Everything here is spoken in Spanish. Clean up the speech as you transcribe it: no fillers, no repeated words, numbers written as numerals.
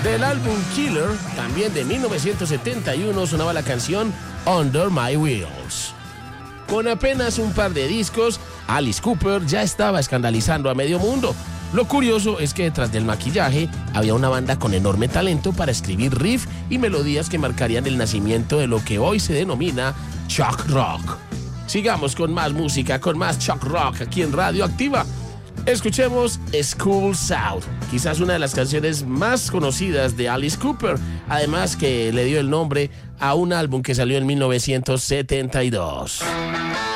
Del álbum Killer, también de 1971, sonaba la canción Under My Wheels. Con apenas un par de discos, Alice Cooper ya estaba escandalizando a medio mundo. Lo curioso es que detrás del maquillaje había una banda con enorme talento para escribir riff y melodías que marcarían el nacimiento de lo que hoy se denomina shock rock. Sigamos con más música, con más shock rock aquí en Radio Activa. Escuchemos Schools Out, quizás una de las canciones más conocidas de Alice Cooper, además que le dio el nombre a un álbum que salió en 1972.